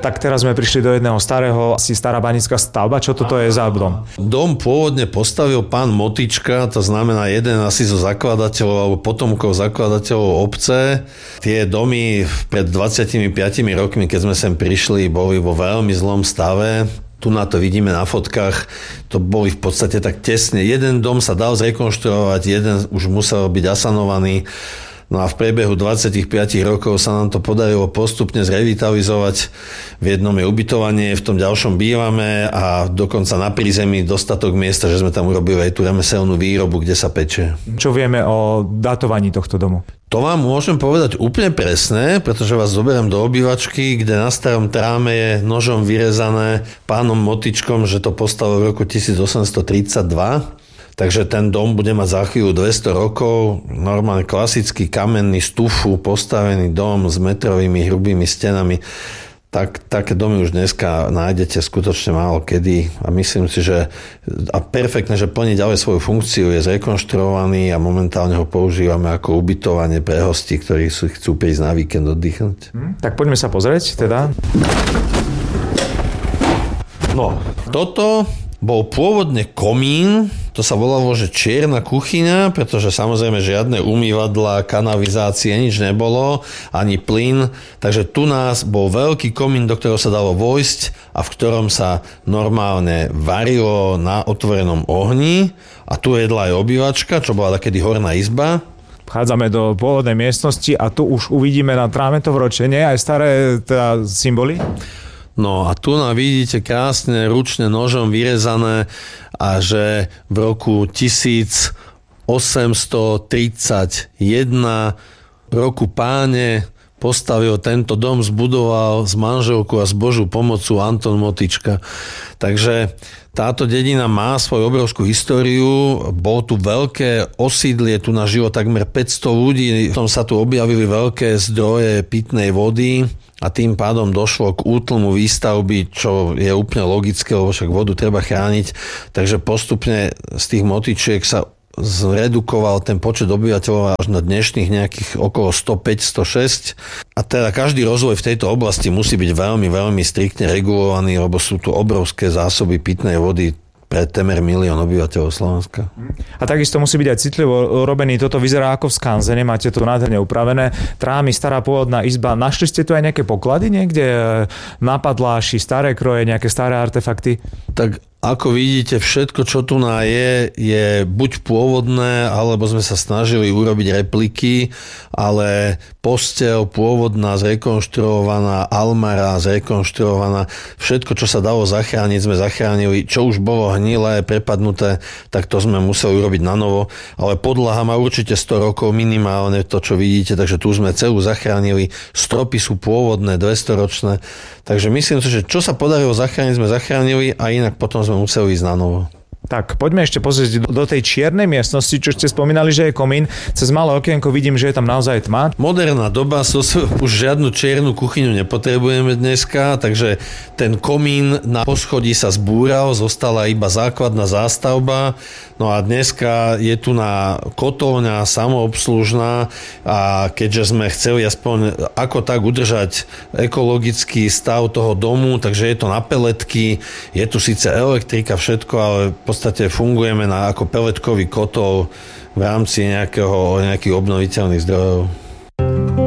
Tak teraz sme prišli do jedného starého, asi stará banická stavba. Čo toto je za dom? Dom pôvodne postavil pán Motička, to znamená jeden asi zo zakladateľov alebo potomkov zakladateľov obce. Tie domy pred 25 rokmi, keď sme sem prišli, boli vo veľmi zlom stave. Tu na to vidíme na fotkách, to boli v podstate tak tesne. Jeden dom sa dal zrekonštruovať, jeden už musel byť asanovaný. No a v priebehu 25 rokov sa nám to podarilo postupne zrevitalizovať. V jednom je ubytovanie, v tom ďalšom bývame a dokonca na prízemí dostatok miesta, že sme tam urobili aj tú remeselnú výrobu, kde sa peče. Čo vieme o datovaní tohto domu? To vám môžem povedať úplne presne, pretože vás zoberiem do obývačky, kde na starom tráme je nožom vyrezané pánom Motičkom, že to postavil v roku 1832. Takže ten dom bude mať za chvíľu 200 rokov, normálne klasický kamenný z tufu postavený dom s metrovými hrubými stenami. Také domy už dneska nájdete skutočne málo kedy a myslím si, že a perfektne, že plní ďalej svoju funkciu, je zrekonštruovaný a momentálne ho používame ako ubytovanie pre hostí, ktorí chcú prísť na víkend oddychnúť. Tak poďme sa pozrieť teda. No, toto bol pôvodne komín, to sa volalo, že čierna kuchyňa, pretože samozrejme žiadne umývadlá, kanalizácie, nič nebolo, ani plyn, takže tu nás bol veľký komín, do ktorého sa dalo vojsť a v ktorom sa normálne varilo na otvorenom ohni a tu jedla aj obývačka, čo bola takedy horná izba. Vchádzame do pôvodnej miestnosti a tu už uvidíme na tráme to vročenie, aj staré teda symboly. No a tu nám vidíte krásne ručne nožom vyrezané a že v roku 1831 roku Páne postavil tento dom, zbudoval s manželkou a s Božou pomocou Anton Motička. Takže táto dedina má svoju obrovskú históriu, bolo tu veľké osídlie, tu nažilo takmer 500 ľudí, potom sa tu objavili veľké zdroje pitnej vody a tým pádom došlo k útlmu výstavby, čo je úplne logické, lebo však vodu treba chrániť, takže postupne z tých Motičiek sa zredukoval ten počet obyvateľov až na dnešných nejakých okolo 105-106. A teda každý rozvoj v tejto oblasti musí byť veľmi, veľmi striktne regulovaný, lebo sú tu obrovské zásoby pitnej vody pre temer 1 000 000 obyvateľov Slovenska. A takisto musí byť aj citlivo robený. Toto vyzerá ako v skanzene, máte to nádherne upravené. Trámy, stará pôvodná izba. Našli ste tu aj nejaké poklady niekde? Nápadláši, staré kroje, nejaké staré artefakty? Tak ako vidíte, všetko, čo tu je buď pôvodné, alebo sme sa snažili urobiť repliky, ale posteľ pôvodná, zrekonštruovaná, almara zrekonštruovaná, všetko, čo sa dalo zachrániť, sme zachránili. Čo už bolo hnilé, prepadnuté, tak to sme museli urobiť na novo. Ale podlaha má určite 100 rokov minimálne, to, čo vidíte, takže tu sme celú zachránili. Stropy sú pôvodné, 200-ročné. Takže myslím si, že čo sa podarilo zachrániť, sme zachránili a inak potom sme museli ísť na novo. Tak, poďme ešte pozrieť do tej čiernej miestnosti, čo ste spomínali, že je komín. Cez malé okienko vidím, že je tam naozaj tma. Moderná doba, už žiadnu čiernu kuchyňu nepotrebujeme dneska, takže ten komín na poschodí sa zbúral, zostala iba základná zástavba. No a dneska je tu na kotolňa samoobslužná a keďže sme chceli aspoň ako tak udržať ekologický stav toho domu, takže je to na peletky, je tu síce elektrika, všetko, ale v podstate fungujeme ako peletkový kotol v rámci nejakých obnoviteľných zdrojov.